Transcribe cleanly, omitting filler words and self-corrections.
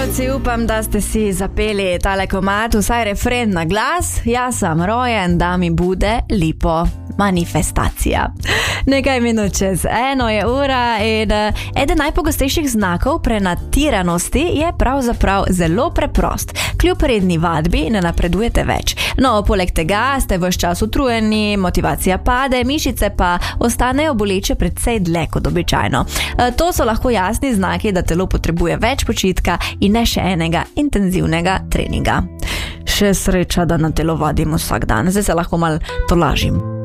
Otroci, upam, da ste si zapeli tale komad, vsaj refren na glas. Jaz sem rojen, da mi bude lepo. Manifestacija. Nekaj minut čez 1 je ura in eden najpogostejših znakov prenatiranosti je pravzaprav zelo preprost. Kljub redni vadbi ne napredujete več. No, poleg tega ste ves čas utrujeni, motivacija pade, mišice pa ostanejo boleče precej dlje kot običajno. To so lahko jasni znaki, da telo potrebuje več počitka in ne še enega intenzivnega treninga. Še sreča, da na telo vadim vsak dan. Zdaj se lahko malo tolažim.